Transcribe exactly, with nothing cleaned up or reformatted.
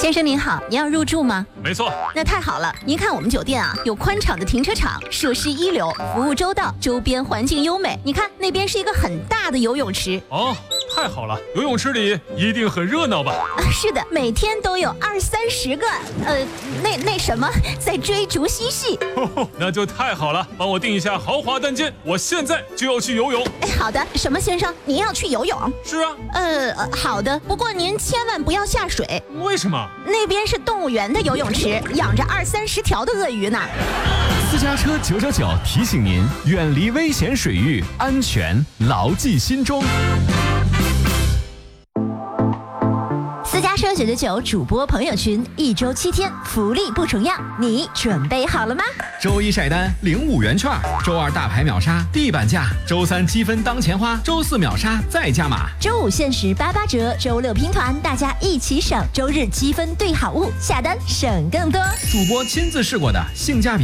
先生您好，您要入住吗？ 没错。 那太好了，您看我们酒店啊，有宽敞的停车场，设施一流，服务周到，周边环境优美。你看那边是一个很大的游泳池。 哦，太好了，游泳池里一定很热闹吧？ 啊，是的，每天都有二三十个，呃，那那什么，在追逐嬉戏。 哦，那就太好了，帮我订一下豪华单间，我现在就要去游泳。 哎，好的，什么先生，您要去游泳？ 是啊。 呃，好的，不过您千万不要下水。 为什么？ 那边是动物园的游泳池，养着二三十条的鳄鱼呢。 私家车九九九提醒您，远离危险水域，安全牢记心中。 私家车九九九主播朋友群，一周七天，福利不重样，你准备好了吗？ 周一晒单领五元券，周二大牌秒杀地板价，周三积分当钱花，周四秒杀再加码， 周五限时八八折，周六拼团，大家一起省，周日积分兑好物，下单省更多。 主播亲自试过的性价比